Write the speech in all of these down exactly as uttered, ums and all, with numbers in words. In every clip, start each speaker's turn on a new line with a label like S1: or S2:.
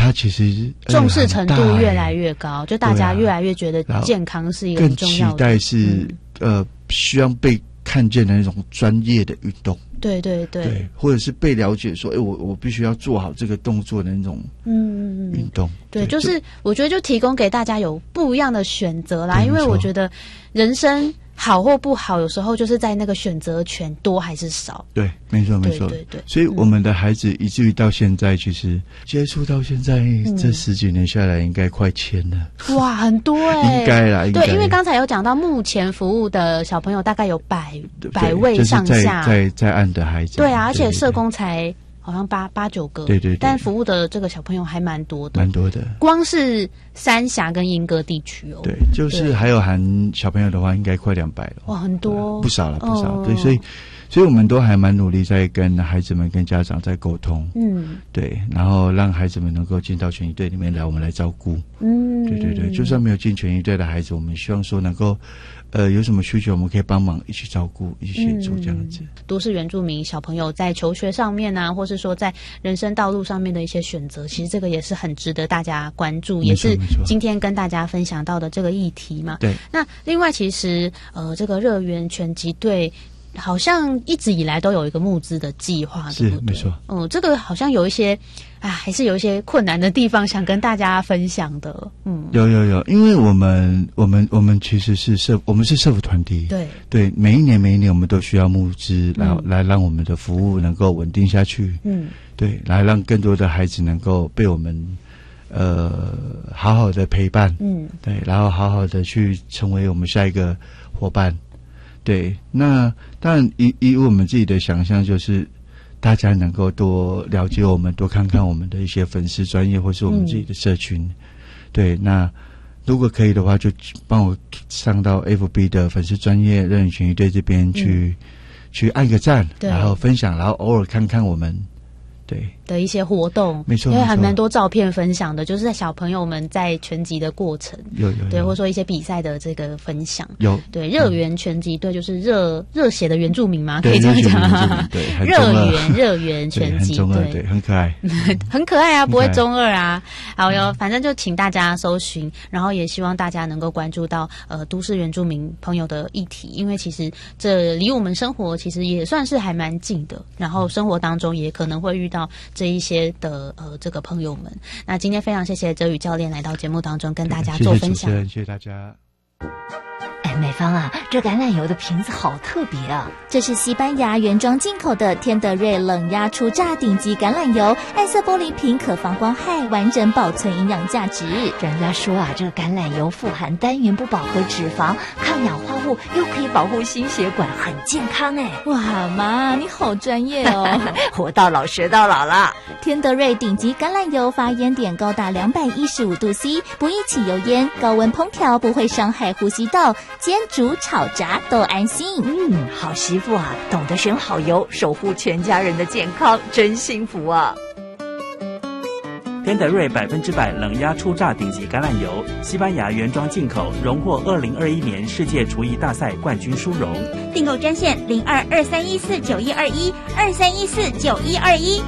S1: 它其实
S2: 重视程度越来越高，就大家越来越觉得健康是一个很重要的，
S1: 更期待是、嗯、呃希望被看见的那种专业的运动。
S2: 对对 对,
S1: 对，或者是被了解说，哎，我我必须要做好这个动作的那种嗯运动。
S2: 对，对就是我觉得就提供给大家有不一样的选择啦，因为我觉得人生好或不好，有时候就是在那个选择权多还是少。对，
S1: 没错没错。对 对, 对，所以我们的孩子以至于到现在，其实接触到现在、嗯、这十几年下来，应该快千了。
S2: 哇，很多哎、欸，
S1: 应该啦。
S2: 对，因为刚才有讲到，目前服务的小朋友大概有百百位上下，
S1: 就是、在在岸的孩子。
S2: 对啊，而且社工才好像八八九个，
S1: 对 对, 对，
S2: 但服务的这个小朋友还蛮多的，
S1: 蛮多的。
S2: 光是三峡跟莺歌地区哦，
S1: 对，就是还有含小朋友的话，应该快两百了。
S2: 哇，很多，
S1: 不少了，不少。哦、对，所以，所以我们都还蛮努力在跟孩子们、跟家长在沟通，嗯，对，然后让孩子们能够进到拳击队里面来，我们来照顾，嗯，对对对，就算没有进拳击队的孩子，我们希望说能够。呃，有什么需求我们可以帮忙一起照顾，一起协助这样子。嗯、
S2: 都市原住民小朋友在求学上面啊，或是说在人生道路上面的一些选择，其实这个也是很值得大家关注，也是今天跟大家分享到的这个议题嘛。
S1: 对。
S2: 那另外，其实呃，这个热原拳击队。好像一直以来都有一个募资的计划，
S1: 是
S2: 对不对？
S1: 没错。
S2: 嗯，这个好像有一些啊，还是有一些困难的地方，想跟大家分享的。嗯，
S1: 有有有，因为我们我们我们其实是社，我们是社福团体，
S2: 对
S1: 对，每一年每一年我们都需要募资，然后、嗯、来让我们的服务能够稳定下去。嗯，对，来让更多的孩子能够被我们呃好好的陪伴。嗯，对，然后好好的去成为我们下一个伙伴。对，那当然以以我们自己的想象，就是大家能够多了解我们，多看看我们的一些粉丝专业或是我们自己的社群。嗯、对，那如果可以的话，就帮我上到 F B 的粉丝专业热原拳击队这边去、嗯、去按个赞，然后分享，然后偶尔看看我们。对
S2: 的一些活动，
S1: 没错，
S2: 因为还蛮多照片分享的，就是在小朋友们在拳击的过程，
S1: 有有
S2: 对，或者说一些比赛的这个分享，
S1: 有
S2: 对热原拳击队就是热热血的原住民嘛，可以这样讲，
S1: 对，
S2: 热原热原拳击队，
S1: 对，很可爱，
S2: 很可爱啊，不会中二啊，好哟，反正就请大家搜寻，然后也希望大家能够关注到呃都市原住民朋友的议题，因为其实这离我们生活其实也算是还蛮近的，然后生活当中也可能会遇到。这一些的呃这个朋友们，那今天非常谢谢哲宇教练来到节目当中跟大家做分享，
S1: 谢谢主持人，谢谢大家。
S3: 哎，美芳啊，这橄榄油的瓶子好特别啊！
S4: 这是西班牙原装进口的天德瑞冷压初榨顶级橄榄油，暗色玻璃瓶可防光害，完整保存营养价值。
S3: 人家说啊，这个橄榄油富含单元不饱和脂肪，抗氧化物，又可以保护心血管，很健康哎！
S4: 哇妈，你好专业哦！
S3: 活到老学到老啦！
S4: 天德瑞顶级橄榄油发烟点高达两百一十五度 C， 不易起油烟，高温烹调不会伤害呼吸道。煎、煮、炒、炸都安心。
S3: 嗯，好媳妇啊，懂得选好油，守护全家人的健康，真幸福啊！
S5: 天德瑞百分之百冷压初榨顶级橄榄油，西班牙原装进口，荣获二零二一年世界厨艺大赛冠军殊荣。
S6: 订购专线零二二三一四九一二一二三一四九一二一。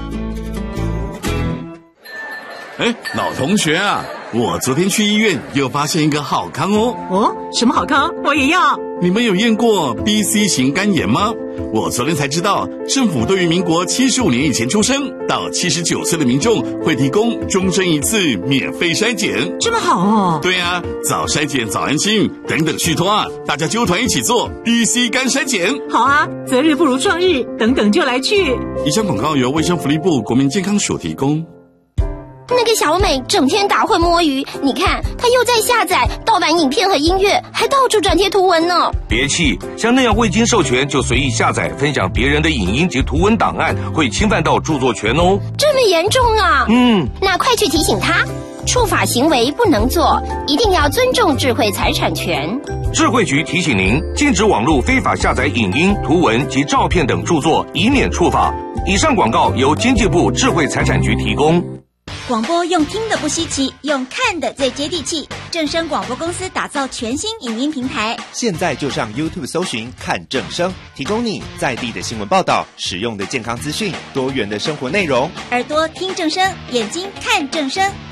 S7: 哎，老同学啊，我昨天去医院又发现一个好康哦。
S8: 哦，什么好康？我也要。
S7: 你们有验过 B C 型肝炎吗？我昨天才知道，政府对于民国七十五年以前出生到七十九岁的民众会提供终身一次免费筛检。
S8: 这么好哦？
S7: 对啊，早筛检早安心，等等续托啊，大家揪团一起做 B C 肝筛检。
S8: 好啊，择日不如撞日，等等就来去。
S7: 以上广告由卫生福利部国民健康署提供。
S9: 那个小美整天打混摸鱼，你看她又在下载盗版影片和音乐，还到处转贴图文呢。
S10: 别气，像那样未经授权就随意下载分享别人的影音及图文档案，会侵犯到著作权哦。
S9: 这么严重啊？
S10: 嗯，
S9: 那快去提醒他，触法行为不能做，一定要尊重智慧财产权。
S10: 智慧局提醒您，禁止网络非法下载影音、图文及照片等著作，以免触法。以上广告由经济部智慧财产局提供。
S6: 广播用听的不稀奇，用看的最接地气。正声广播公司打造全新影音平台，
S11: 现在就上 YouTube 搜寻看正声，提供你在地的新闻报道、实用的健康资讯、多元的生活内容。
S6: 耳朵听正声，眼睛看正声。